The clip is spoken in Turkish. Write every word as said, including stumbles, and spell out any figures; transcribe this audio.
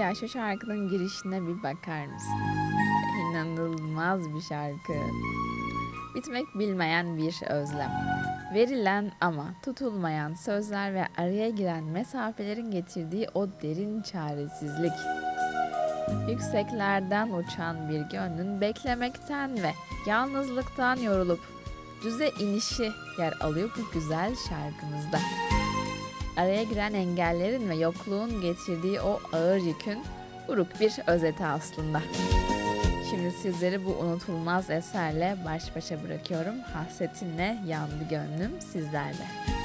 Ya şu şarkının girişine bir bakar mısınız? İnanılmaz bir şarkı. Bitmek bilmeyen bir özlem. Verilen ama tutulmayan sözler ve araya giren mesafelerin getirdiği o derin çaresizlik. Yükseklerden uçan bir gönlün beklemekten ve yalnızlıktan yorulup düze inişi yer alıyor bu güzel şarkımızda. Araya giren engellerin ve yokluğun getirdiği o ağır yükün buruk bir özeti aslında. Şimdi sizleri bu unutulmaz eserle baş başa bırakıyorum. Hasretinle yandı gönlüm sizlerle.